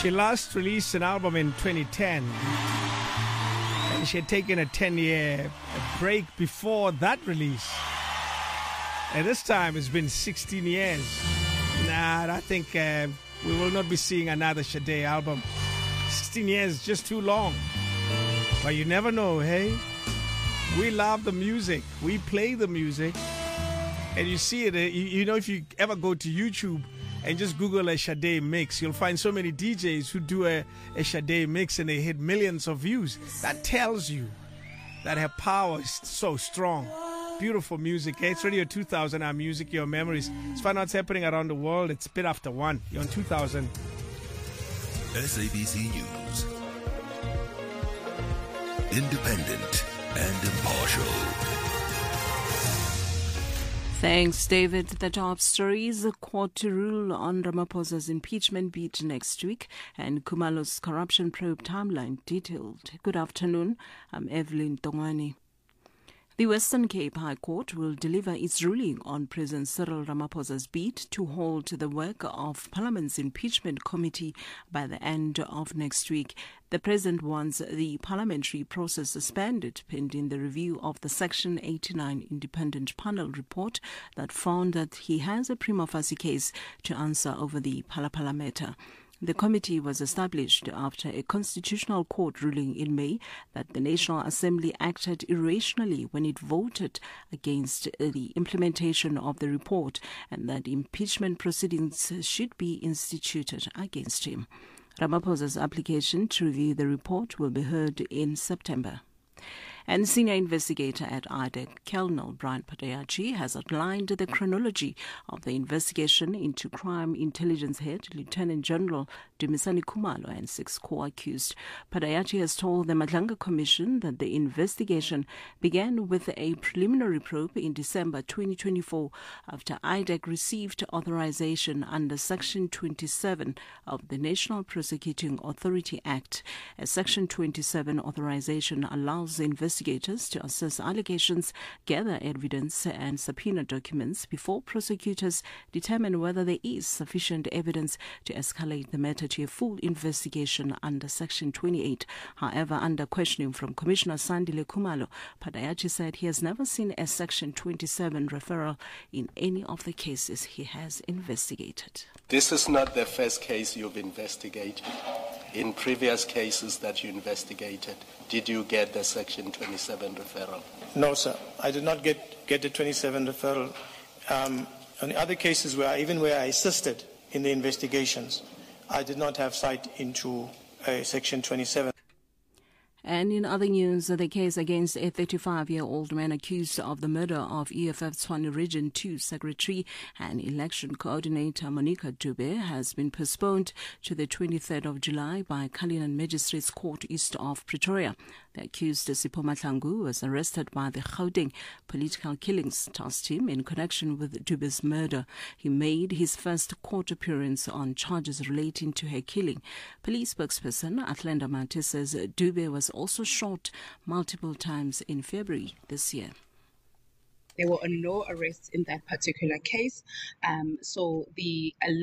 She last released an album in 2010, and she had taken a 10-year break before that release. And this time it's been 16 years. I think we will not be seeing another Sade album. 16 years is just too long. But you never know, hey? We love the music. We play the music. And you see it, you know, if you ever go to YouTube and just Google a Sade mix, you'll find so many DJs who do a Sade mix and they hit millions of views. That tells you that her power is so strong. Beautiful music. Hey, it's Radio 2000, our music, your memories. Let's find out what's happening around the world. It's a bit after 1. You're on 2000. SABC News. Independent and impartial. Thanks, David. The top stories: the court to rule on Ramaphosa's impeachment bid next week, and Khumalo's corruption probe timeline detailed. Good afternoon. I'm Evelyn Tongani. The Western Cape High Court will deliver its ruling on President Cyril Ramaphosa's bid to hold the work of Parliament's impeachment committee by the end of next week. The President wants the parliamentary process suspended pending the review of the Section 89 independent panel report that found that he has a prima facie case to answer over the Phala matter. The committee was established after a constitutional court ruling in May that the National Assembly acted irrationally when it voted against the implementation of the report and that impeachment proceedings should be instituted against him. Ramaphosa's application to review the report will be heard in September. And senior investigator at IDEC, Colonel Brian Patayachi, has outlined the chronology of the investigation into crime intelligence head Lieutenant General Dumisani Khumalo and 6 co-accused. Patayachi has told the Madlanga Commission that the investigation began with a preliminary probe in December 2024 after IDEC received authorization under Section 27 of the National Prosecuting Authority Act. A Section 27 authorization allows investigators to assess allegations, gather evidence and subpoena documents before prosecutors determine whether there is sufficient evidence to escalate the matter to a full investigation under Section 28. However, under questioning from Commissioner Sandile Khumalo, Patayachi said he has never seen a Section 27 referral in any of the cases he has investigated. This is not the first case you've investigated. In previous cases that you investigated, did you get the Section 27 referral? No, sir. I did not get the 27 referral. On the other cases where I assisted in the investigations, I did not have sight into Section 27. And in other news, the case against a 35-year-old man accused of the murder of EFF Tshwane Region 2 Secretary and Election Coordinator Monica Dube has been postponed to the 23rd of July by Cullinan Magistrates Court east of Pretoria. The accused, Sipho Mahlangu, was arrested by the Gauteng Political Killings Task Team in connection with Dube's murder. He made his first court appearance on charges relating to her killing. Police spokesperson Atlanta Mati says Dube was also shot multiple times in February this year. There were no arrests in that particular case. So the